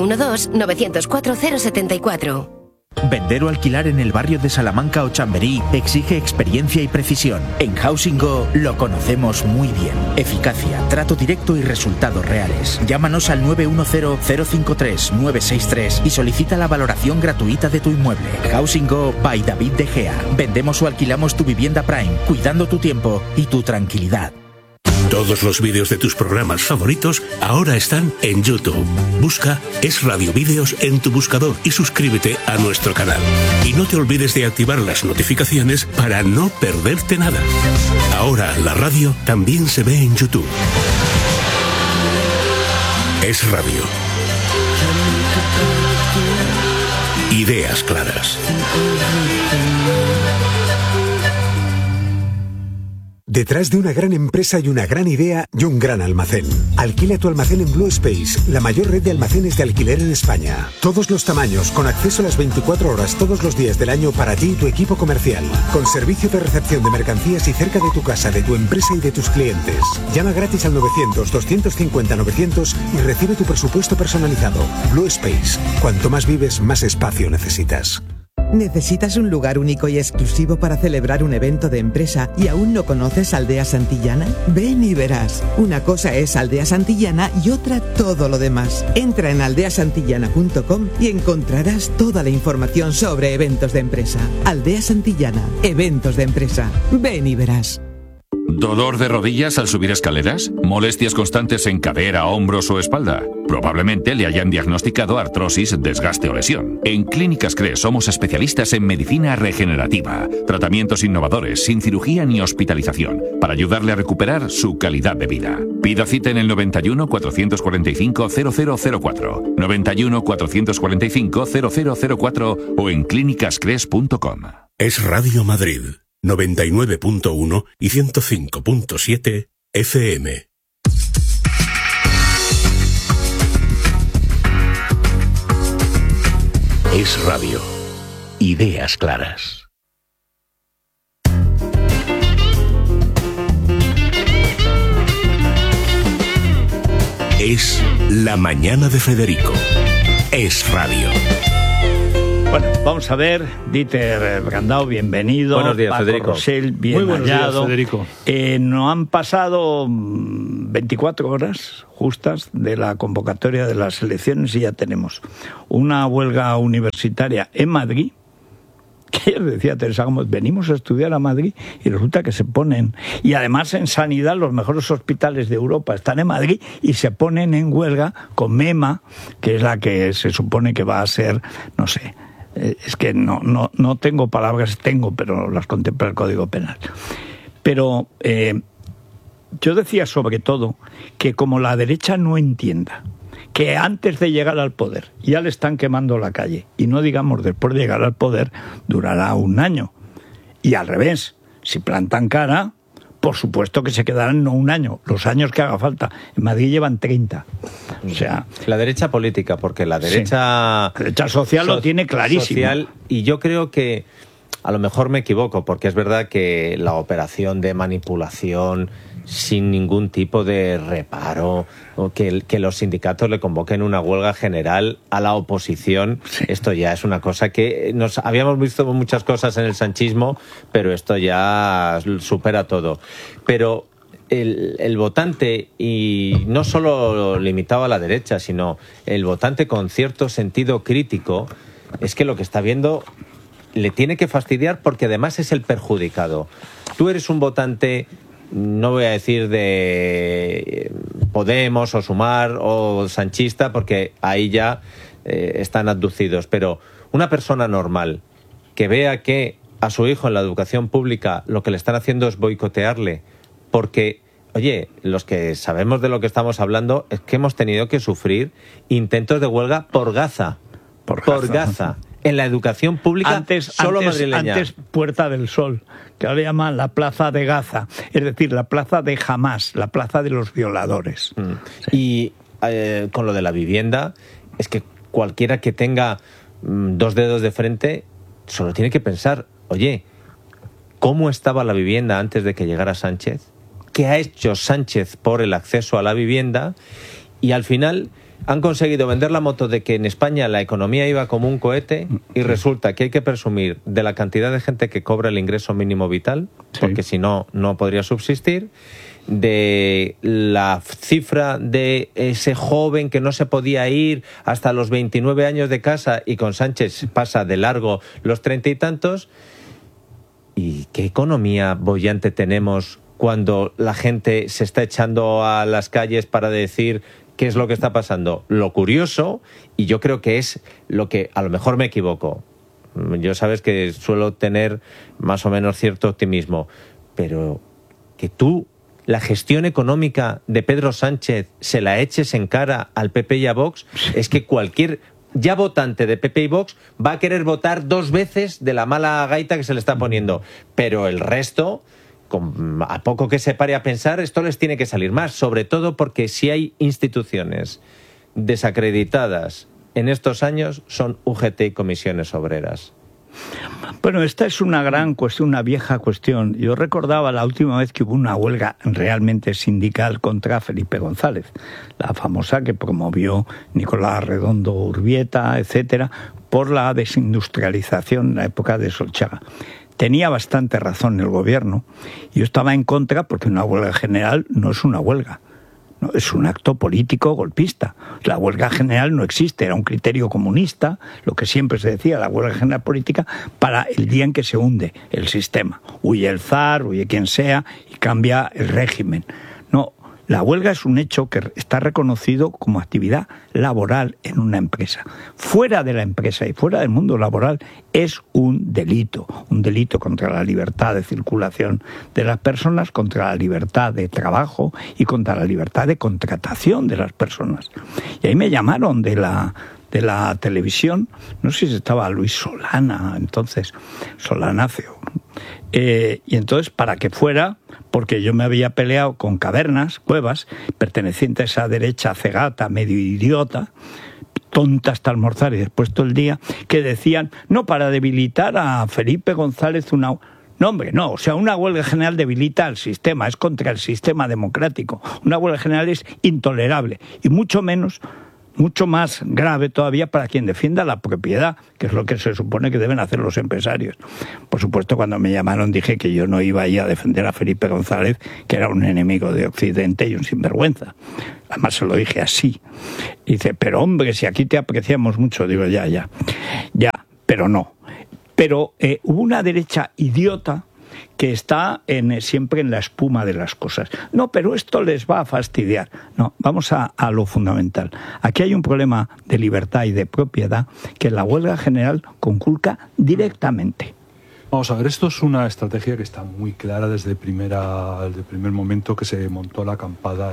912-904-074. Vender o alquilar en el barrio de Salamanca o Chamberí exige experiencia y precisión. En Housing Go lo conocemos muy bien. Eficacia, trato directo y resultados reales. Llámanos al 910-053-963 y solicita la valoración gratuita de tu inmueble. Housing Go by David De Gea. Vendemos o alquilamos tu vivienda Prime, cuidando tu tiempo y tu tranquilidad. Todos los vídeos de tus programas favoritos ahora están en YouTube. Busca Es Radio Vídeos en tu buscador y suscríbete a nuestro canal. Y no te olvides de activar las notificaciones para no perderte nada. Ahora la radio también se ve en YouTube. Es Radio. Ideas claras. Detrás de una gran empresa y una gran idea y un gran almacén. Alquila tu almacén en Blue Space, la mayor red de almacenes de alquiler en España. Todos los tamaños, con acceso a las 24 horas todos los días del año para ti y tu equipo comercial. Con servicio de recepción de mercancías y cerca de tu casa, de tu empresa y de tus clientes. Llama gratis al 900-250-900 y recibe tu presupuesto personalizado. Blue Space. Cuanto más vives, más espacio necesitas. ¿Necesitas un lugar único y exclusivo para celebrar un evento de empresa y aún no conoces Aldea Santillana? Ven y verás. Una cosa es Aldea Santillana y otra todo lo demás. Entra en aldeasantillana.com y encontrarás toda la información sobre eventos de empresa. Aldea Santillana, eventos de empresa. Ven y verás. ¿Dolor de rodillas al subir escaleras? ¿Molestias constantes en cadera, hombros o espalda? Probablemente le hayan diagnosticado artrosis, desgaste o lesión. En Clínicas CRE somos especialistas en medicina regenerativa, tratamientos innovadores, sin cirugía ni hospitalización, para ayudarle a recuperar su calidad de vida. Pida cita en el 91 445 0004, 91 445 0004 o en clínicascres.com. Es Radio Madrid. 99.1 y 105.7 FM. Es Radio. Ideas claras. Es La Mañana de Federico. Es radio. Bueno, vamos a ver, Dieter Brandao, bienvenido. Buenos días, Paco Federico. Rosell, bien Muy buenos hallado. días, Federico. No han pasado 24 horas justas de la convocatoria de las elecciones y ya tenemos una huelga universitaria en Madrid. Que ayer decía Teresa Gómez, venimos a estudiar a Madrid y resulta que se ponen, y además en sanidad los mejores hospitales de Europa están en Madrid y se ponen en huelga con MEMA, que es la que se supone que va a ser, no sé, es que no tengo palabras, pero las contempla el Código Penal. Pero yo decía sobre todo que como la derecha no entienda que antes de llegar al poder ya le están quemando la calle, y no digamos después de llegar al poder durará un año, y al revés, si plantan cara, por supuesto que se quedarán no un año, los años que haga falta. En Madrid llevan 30. O sea, la derecha política, porque la derecha, sí, la derecha social lo tiene clarísimo. Social, y yo creo que a lo mejor me equivoco, porque es verdad que la operación de manipulación sin ningún tipo de reparo, o que los sindicatos le convoquen una huelga general a la oposición, sí. Esto ya es una cosa que nos habíamos visto muchas cosas en el sanchismo, pero esto ya supera todo. Pero el votante, y no solo limitado a la derecha, sino el votante con cierto sentido crítico, es que lo que está viendo le tiene que fastidiar, porque además es el perjudicado. Tú eres un votante, no voy a decir de Podemos o Sumar o sanchista, porque ahí ya están abducidos, pero una persona normal que vea que a su hijo en la educación pública lo que le están haciendo es boicotearle, porque, oye, los que sabemos de lo que estamos hablando es que hemos tenido que sufrir intentos de huelga por Gaza. Por Gaza. En la educación pública solo madrileña. Antes Puerta del Sol, que ahora llaman la Plaza de Gaza, es decir, la Plaza de Hamás, la Plaza de los violadores. Sí. Y con lo de la vivienda, es que cualquiera que tenga 2 dedos de frente solo tiene que pensar, oye, ¿cómo estaba la vivienda antes de que llegara Sánchez? ¿Qué ha hecho Sánchez por el acceso a la vivienda? Y al final han conseguido vender la moto de que en España la economía iba como un cohete, y resulta que hay que presumir de la cantidad de gente que cobra el ingreso mínimo vital, porque si no, no podría subsistir, de la cifra de ese joven que no se podía ir hasta los 29 años de casa y con Sánchez pasa de largo los 30 y tantos. ¿Y qué economía boyante tenemos cuando la gente se está echando a las calles para decir qué es lo que está pasando? Lo curioso, y yo creo que es lo que, a lo mejor me equivoco, yo sabes que suelo tener más o menos cierto optimismo, pero que tú la gestión económica de Pedro Sánchez se la eches en cara al PP y a Vox, es que cualquier ya votante de PP y Vox va a querer votar 2 veces de la mala gaita que se le está poniendo, pero el resto, a poco que se pare a pensar, esto les tiene que salir más, sobre todo porque si hay instituciones desacreditadas en estos años son UGT y comisiones obreras. Bueno, esta es una gran cuestión, una vieja cuestión. Yo recordaba la última vez que hubo una huelga realmente sindical contra Felipe González, la famosa que promovió Nicolás Redondo Urbieta, etcétera, por la desindustrialización en la época de Solchaga. Tenía bastante razón el gobierno. Yo estaba en contra porque una huelga general no es una huelga. No, es un acto político golpista. La huelga general no existe, era un criterio comunista, lo que siempre se decía, la huelga general política para el día en que se hunde el sistema. Huye el zar, huye quien sea y cambia el régimen. No, la huelga es un hecho que está reconocido como actividad laboral en una empresa. Fuera de la empresa y fuera del mundo laboral es un delito contra la libertad de circulación de las personas, contra la libertad de trabajo y contra la libertad de contratación de las personas. Y ahí me llamaron de la televisión, no sé si estaba Luis Solana, entonces, Solanáceo. Y entonces, para que fuera, porque yo me había peleado con Cavernas, Cuevas, pertenecientes a derecha cegata, medio idiota, tonta hasta almorzar y después todo el día, que decían, no, para debilitar a Felipe González No, hombre, no. O sea, una huelga general debilita al sistema, es contra el sistema democrático. Una huelga general es intolerable y mucho más grave todavía para quien defienda la propiedad, que es lo que se supone que deben hacer los empresarios. Por supuesto, cuando me llamaron dije que yo no iba ahí a defender a Felipe González, que era un enemigo de Occidente y un sinvergüenza. Además se lo dije así. Y dice, pero hombre, si aquí te apreciamos mucho. Digo, ya, pero no. Pero hubo una derecha idiota que está siempre en la espuma de las cosas. No, pero esto les va a fastidiar. No, vamos a lo fundamental. Aquí hay un problema de libertad y de propiedad que la huelga general conculca directamente. Vamos a ver, esto es una estrategia que está muy clara desde el primer momento que se montó la acampada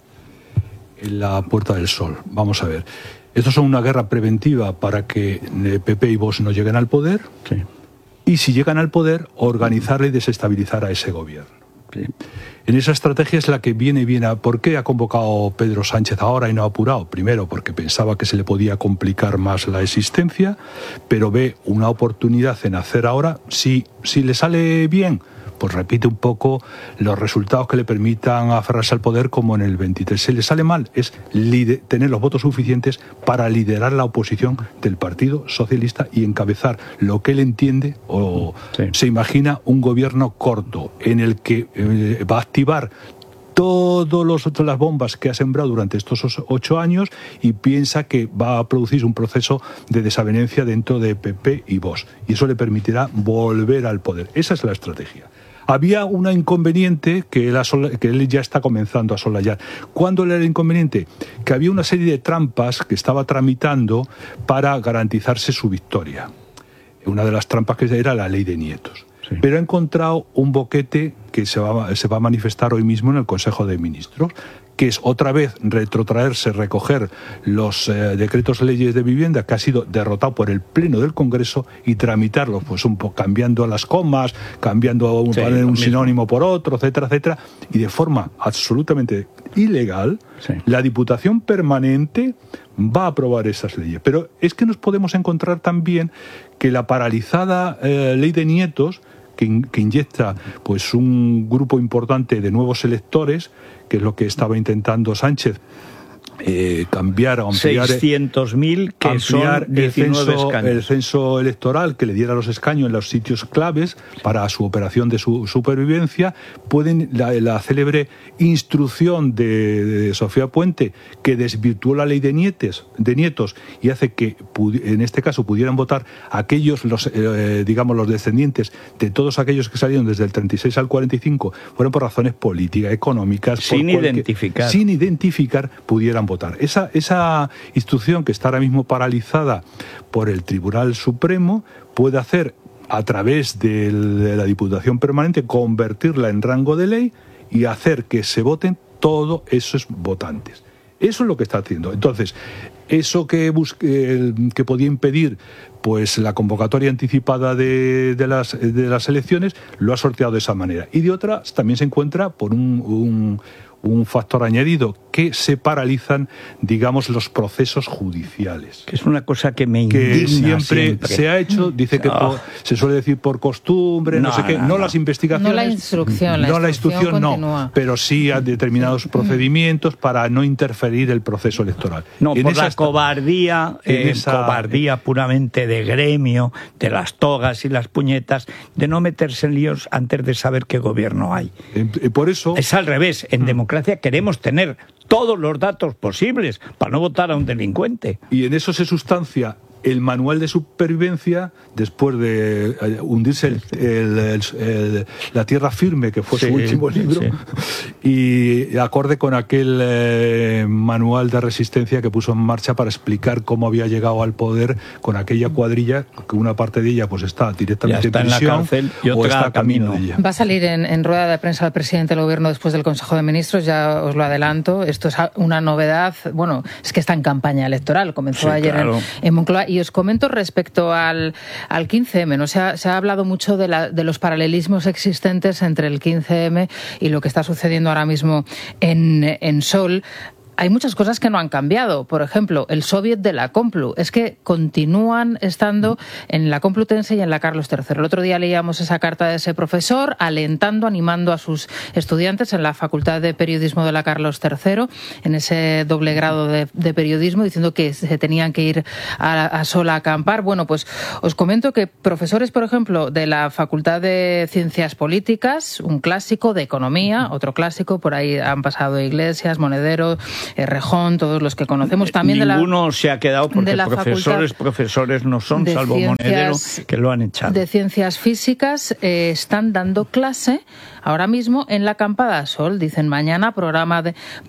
en la Puerta del Sol. Vamos a ver. Esto es una guerra preventiva para que PP y Vox no lleguen al poder. Sí. Y si llegan al poder, organizar y desestabilizar a ese gobierno. Sí. En esa estrategia es la que viene bien a... ¿Por qué ha convocado Pedro Sánchez ahora y no ha apurado? Primero, porque pensaba que se le podía complicar más la existencia, pero ve una oportunidad en hacer ahora. Si le sale bien, pues repite un poco los resultados que le permitan aferrarse al poder como en el 23. Si le sale mal, es tener los votos suficientes para liderar la oposición del Partido Socialista y encabezar lo que él entiende o se imagina un gobierno corto en el que va a activar todas las bombas que ha sembrado durante estos 8 años y piensa que va a producir un proceso de desavenencia dentro de PP y Vox. Y eso le permitirá volver al poder. Esa es la estrategia. Había un inconveniente que él ya está comenzando a soslayar. ¿Cuándo era el inconveniente? Que había una serie de trampas que estaba tramitando para garantizarse su victoria. Una de las trampas que era la ley de nietos. Sí. Pero ha encontrado un boquete que se va a manifestar hoy mismo en el Consejo de Ministros, que es otra vez retrotraerse, recoger los decretos leyes de vivienda que ha sido derrotado por el Pleno del Congreso y tramitarlos, pues un poco cambiando las comas, cambiando un sinónimo por otro, etcétera, etcétera, y de forma absolutamente ilegal, la Diputación Permanente va a aprobar esas leyes. Pero es que nos podemos encontrar también que la paralizada ley de nietos, que inyecta pues un grupo importante de nuevos electores, que es lo que estaba intentando Sánchez, cambiar o ampliar 600.000 que son 19 escaños. El censo electoral que le diera los escaños en los sitios claves para su operación de su supervivencia. Pueden la célebre instrucción de Sofía Puente, que desvirtuó la ley de nietos y hace que en este caso pudieran votar aquellos los descendientes de todos aquellos que salieron desde el 36 al 45 fueron por razones políticas, económicas, sin identificar, pudieran votar. Esa instrucción, que está ahora mismo paralizada por el Tribunal Supremo, puede hacer, a través de la Diputación Permanente, convertirla en rango de ley y hacer que se voten todos esos votantes. Eso es lo que está haciendo. Entonces, eso que podía impedir pues la convocatoria anticipada de las elecciones, lo ha sorteado de esa manera. Y de otra, también se encuentra por un factor añadido, que se paralizan, digamos, los procesos judiciales. Que es una cosa que me indigna siempre. Se ha hecho, dice que se suele decir por costumbre, no sé qué, no las investigaciones. No la instrucción, la instrucción continúa. No, pero sí a determinados procedimientos para no interferir el proceso electoral. No, por la cobardía puramente de gremio, de las togas y las puñetas, de no meterse en líos antes de saber qué gobierno hay. Por eso es al revés. En democracia queremos tener todos los datos posibles para no votar a un delincuente. Y en eso se sustancia el manual de supervivencia después de hundirse la tierra firme, que fue su último libro, y acorde con aquel manual de resistencia que puso en marcha para explicar cómo había llegado al poder con aquella cuadrilla, que una parte de ella pues está directamente en prisión, en la cárcel y otra está camino de ella. Va a salir en rueda de prensa el presidente del Gobierno después del Consejo de Ministros, ya os lo adelanto. Esto es una novedad, bueno, es que está en campaña electoral, comenzó ayer en Moncloa. Y os comento respecto al 15M, ¿no? Se ha hablado mucho de los paralelismos existentes entre el 15M y lo que está sucediendo ahora mismo en Sol. hay muchas cosas que no han cambiado. Por ejemplo, el Soviet de la Complu. Es que continúan estando en la Complutense y en la Carlos III. El otro día leíamos esa carta de ese profesor alentando, animando a sus estudiantes en la Facultad de Periodismo de la Carlos III, en ese doble grado de periodismo, diciendo que se tenían que ir a sola a acampar. Bueno, pues os comento que profesores, por ejemplo, de la Facultad de Ciencias Políticas, un clásico, de Economía, otro clásico, por ahí han pasado Iglesias, Monedero, Rejón, todos los que conocemos. También ninguno se ha quedado porque profesores no son, salvo Monedero, que lo han echado. De Ciencias Físicas están dando clase ahora mismo en la Acampada Sol. Dicen mañana programa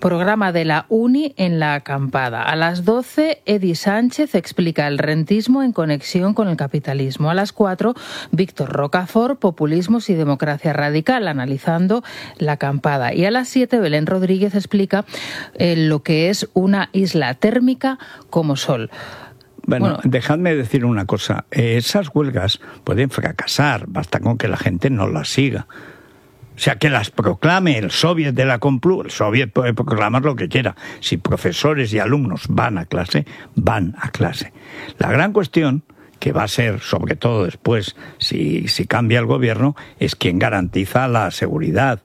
de la Uni en la Acampada. A las 12, Edi Sánchez explica el rentismo en conexión con el capitalismo. A las 4, Víctor Rocafort, populismos y democracia radical, analizando la Acampada. Y a las 7, Belén Rodríguez explica lo que es una isla térmica como Sol. Bueno, dejadme decir una cosa. Esas huelgas pueden fracasar, basta con que la gente no las siga. O sea, que las proclame el Soviet de la Complu. El Soviet puede proclamar lo que quiera. Si profesores y alumnos van a clase, van a clase. La gran cuestión, que va a ser, sobre todo después, si cambia el gobierno, es quién garantiza la seguridad.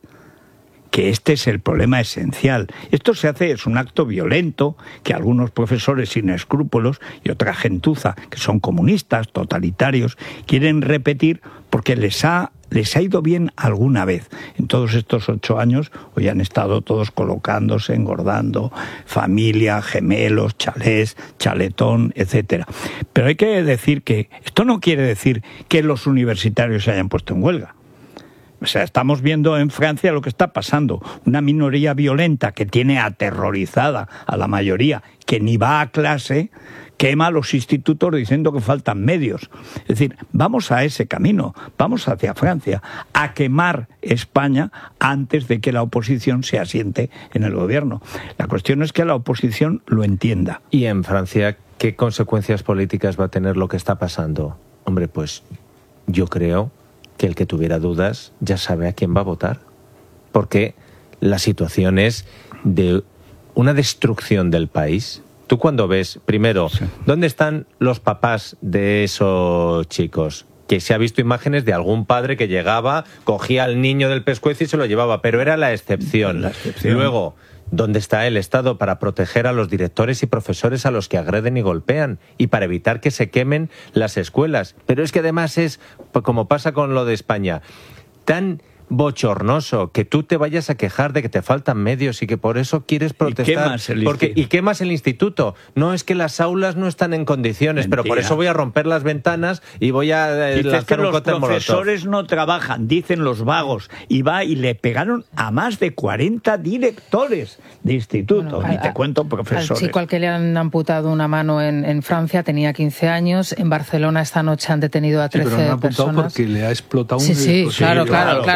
Que este es el problema esencial. Esto se hace, es un acto violento que algunos profesores sin escrúpulos y otra gentuza, que son comunistas, totalitarios, quieren repetir porque les ha ido bien alguna vez. En todos estos 8 años, hoy han estado todos colocándose, engordando, familia, gemelos, chalés, chaletón, etcétera. Pero hay que decir que esto no quiere decir que los universitarios se hayan puesto en huelga. O sea, estamos viendo en Francia lo que está pasando. Una minoría violenta que tiene aterrorizada a la mayoría, que ni va a clase, quema los institutos diciendo que faltan medios. Es decir, vamos a ese camino, vamos hacia Francia, a quemar España antes de que la oposición se asiente en el gobierno. La cuestión es que la oposición lo entienda. ¿Y en Francia qué consecuencias políticas va a tener lo que está pasando? Hombre, pues yo creo que el que tuviera dudas ya sabe a quién va a votar, porque la situación es de una destrucción del país. Tú cuando ves, primero, ¿dónde están los papás de esos chicos? Que se ha visto imágenes de algún padre que llegaba, cogía al niño del pescuezo y se lo llevaba, pero era la excepción. Luego, ¿dónde está el Estado para proteger a los directores y profesores a los que agreden y golpean y para evitar que se quemen las escuelas? Pero es que además es, como pasa con lo de España, tan bochornoso que tú te vayas a quejar de que te faltan medios y que por eso quieres protestar. ¿Y quemas el instituto? No, es que las aulas no están en condiciones. Mentira. Pero por eso voy a romper las ventanas y voy a lanzar un cóctel molotov. Los profesores no trabajan, dicen los vagos. Y le pegaron a más de 40 directores de instituto. Bueno, te cuento profesores. Al chico al que le han amputado una mano en Francia tenía 15 años. En Barcelona esta noche han detenido a 13 pero no han amputado personas. Porque le ha explotado un... Sí, claro.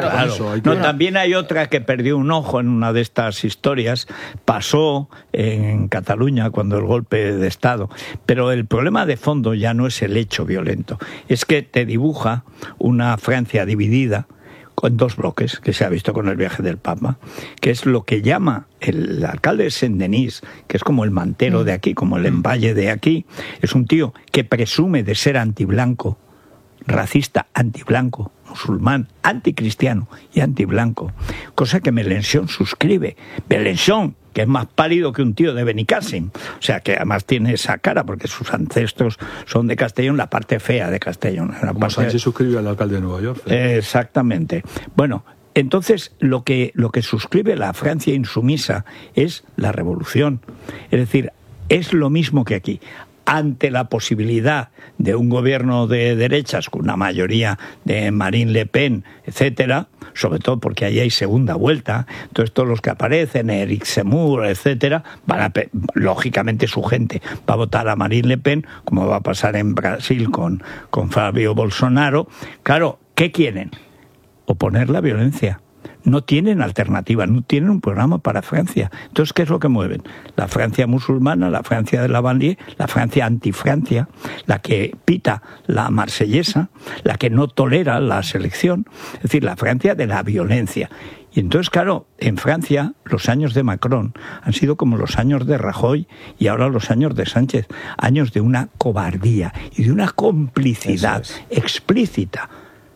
No, también hay otra que perdió un ojo en una de estas historias. Pasó en Cataluña cuando el golpe de Estado. Pero el problema de fondo ya no es el hecho violento. Es que te dibuja una Francia dividida con 2 bloques, que se ha visto con el viaje del Papa, que es lo que llama el alcalde de Saint-Denis, que es como el mantero de aquí, como el emballe de aquí. Es un tío que presume de ser antiblanco, racista, antiblanco, musulmán, anticristiano y antiblanco, cosa que Mélenchon suscribe. Mélenchon, que es más pálido que un tío de Benicàssim, o sea, que además tiene esa cara, porque sus ancestros son de Castellón, la parte fea de Castellón. Sánchez suscribe al alcalde de Nueva York. Exactamente. Bueno, entonces lo que suscribe la Francia insumisa es la revolución. Es decir, es lo mismo que aquí. Ante la posibilidad de un gobierno de derechas con una mayoría de Marine Le Pen, etcétera, sobre todo porque ahí hay segunda vuelta, entonces todos los que aparecen, Eric Zemmour, etcétera, lógicamente su gente va a votar a Marine Le Pen, como va a pasar en Brasil con Fabio Bolsonaro. Claro, ¿qué quieren? Oponer la violencia. No tienen alternativa, no tienen un programa para Francia. Entonces, ¿qué es lo que mueven? La Francia musulmana, la Francia de la banlieue, la Francia antifrancia, la que pita la marsellesa, la que no tolera la selección, es decir, la Francia de la violencia. Y entonces, claro, en Francia los años de Macron han sido como los años de Rajoy y ahora los años de Sánchez, años de una cobardía y de una complicidad explícita.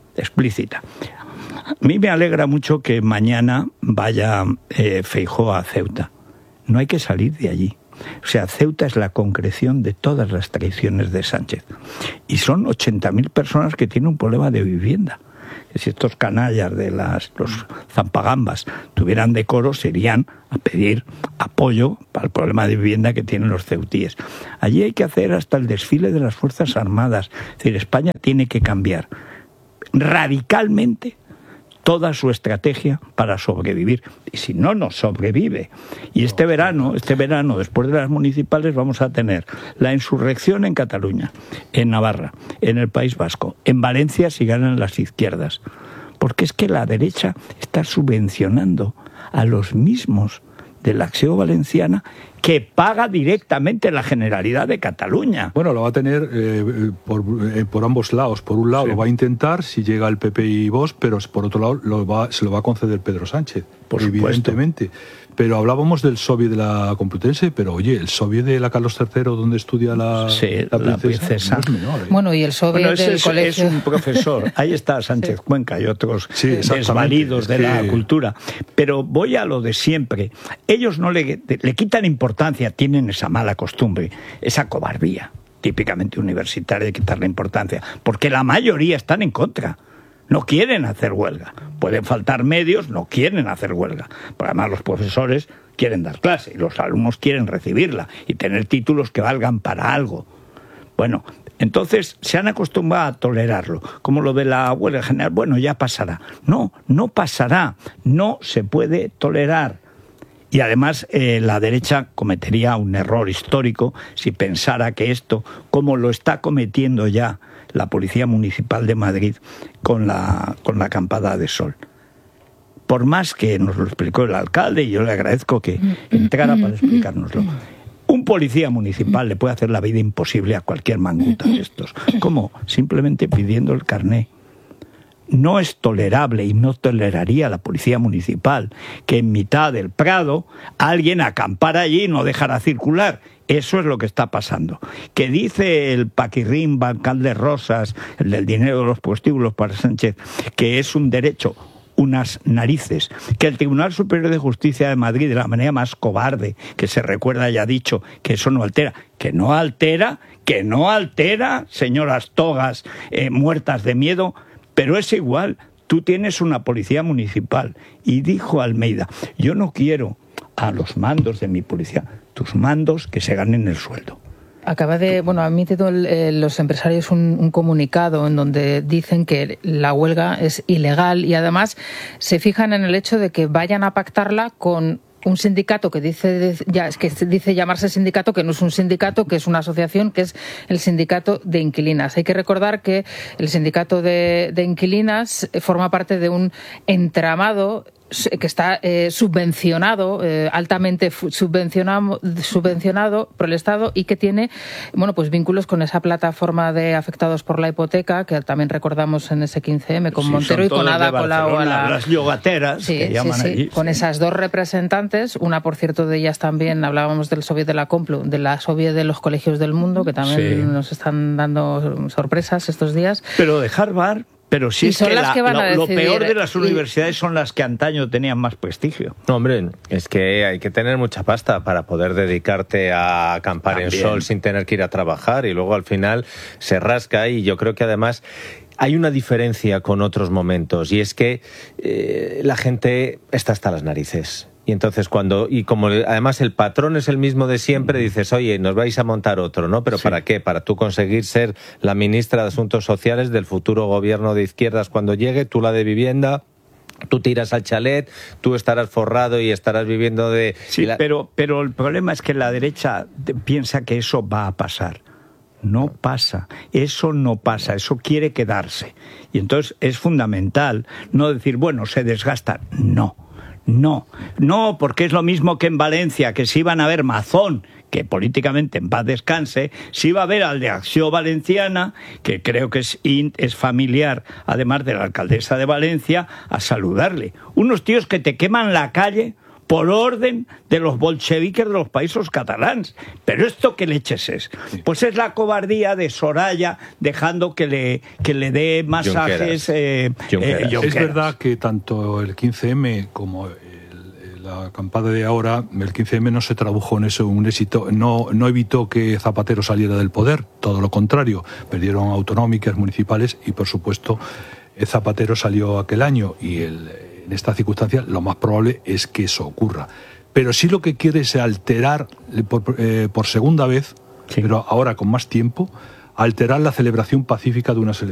A mí me alegra mucho que mañana vaya Feijóo a Ceuta. No hay que salir de allí. O sea, Ceuta es la concreción de todas las traiciones de Sánchez. Y son 80.000 personas que tienen un problema de vivienda. Si estos canallas de los zampagambas tuvieran decoro, se irían a pedir apoyo para el problema de vivienda que tienen los ceutíes. Allí hay que hacer hasta el desfile de las Fuerzas Armadas. Es decir, España tiene que cambiar radicalmente toda su estrategia para sobrevivir. Y si no, no sobrevive. Y este verano, después de las municipales, vamos a tener la insurrección en Cataluña, en Navarra, en el País Vasco, en Valencia si ganan las izquierdas. Porque es que la derecha está subvencionando a los mismos de la Acción Valenciana que paga directamente la Generalidad de Cataluña. Bueno, lo va a tener por ambos lados. Por un lado lo va a intentar si llega el PP y Vox, pero por otro lado se lo va a conceder Pedro Sánchez, evidentemente. Pero hablábamos del soviet de la Complutense, pero oye, el soviet de la Carlos III, donde estudia la princesa. No es menor, ¿eh? Bueno, y el soviet del colegio. Es un profesor. Ahí está Sánchez Cuenca y otros desvalidos de la cultura. Pero voy a lo de siempre. Ellos no le quitan importancia, tienen esa mala costumbre, esa cobardía típicamente universitaria de quitarle importancia, porque la mayoría están en contra. No quieren hacer huelga. Pueden faltar medios, no quieren hacer huelga. Porque además los profesores quieren dar clase y los alumnos quieren recibirla y tener títulos que valgan para algo. Bueno, entonces se han acostumbrado a tolerarlo. Como lo de la huelga general, bueno, ya pasará. No, no pasará. No se puede tolerar. Y además la derecha cometería un error histórico si pensara que esto, como lo está cometiendo ya la Policía Municipal de Madrid con la acampada de sol. Por más que nos lo explicó el alcalde, y yo le agradezco que entrara para explicárnoslo, un policía municipal le puede hacer la vida imposible a cualquier manguta de estos. ¿Cómo? Simplemente pidiendo el carné. No es tolerable y no toleraría la policía municipal que en mitad del Prado alguien acampara allí y no dejara circular. Eso es lo que está pasando. Que dice el paquirrín bancal de Rosas, el del dinero de los prostíbulos para Sánchez, que es un derecho, unas narices, que el Tribunal Superior de Justicia de Madrid, de la manera más cobarde que se recuerda, haya dicho que eso no altera. Que no altera, señoras togas muertas de miedo. Pero es igual, tú tienes una policía municipal. Y dijo Almeida, yo no quiero a los mandos de mi policía, tus mandos que se ganen el sueldo. Acaba de, ha emitido los empresarios un comunicado en donde dicen que la huelga es ilegal y además se fijan en el hecho de que vayan a pactarla con un sindicato que dice llamarse sindicato, que no es un sindicato, que es una asociación, que es el sindicato de inquilinas. Hay que recordar que el sindicato de inquilinas forma parte de un entramado que está subvencionado, altamente subvencionado por el Estado y que tiene, vínculos con esa plataforma de afectados por la hipoteca, que también recordamos en ese 15M, con Montero y con Ada Colau. Las yogateras, que llaman allí. Con esas dos representantes, una, por cierto, de ellas también, hablábamos del Soviet de la Complu, de la Soviet de los Colegios del Mundo, que también nos están dando sorpresas estos días. Pero de Harvard... Pero si es que lo peor de las universidades son las que antaño tenían más prestigio. No, hombre, es que hay que tener mucha pasta para poder dedicarte a acampar en sol sin tener que ir a trabajar y luego al final se rasca y yo creo que además hay una diferencia con otros momentos y es que la gente está hasta las narices. Y entonces como además el patrón es el mismo de siempre, dices, oye, nos vais a montar otro, ¿no? ¿Pero para qué? Para tú conseguir ser la ministra de Asuntos Sociales del futuro gobierno de izquierdas cuando llegue, tú la de vivienda, tú te irás al chalet, tú estarás forrado y estarás viviendo de... Sí, pero el problema es que la derecha piensa que eso va a pasar. No pasa, eso no pasa, eso quiere quedarse. Y entonces es fundamental no decir, se desgasta, no, porque es lo mismo que en Valencia, que se iban a ver Mazón, que políticamente en paz descanse, se iba a ver al de Acción Valenciana, que creo que es familiar, además de la alcaldesa de Valencia, a saludarle. Unos tíos que te queman la calle por orden de los bolcheviques de los países catalans. Pero ¿esto qué leches es? Pues es la cobardía de Soraya dejando que le dé masajes Junqueras. Es verdad que tanto el 15M como la acampada de ahora, el 15M no se tradujo en eso un éxito, no evitó que Zapatero saliera del poder, todo lo contrario, perdieron autonómicas, municipales y por supuesto Zapatero salió aquel año y en esta circunstancia lo más probable es que eso ocurra. Pero sí lo que quiere es alterar por segunda vez, pero ahora con más tiempo, alterar la celebración pacífica de unas elecciones.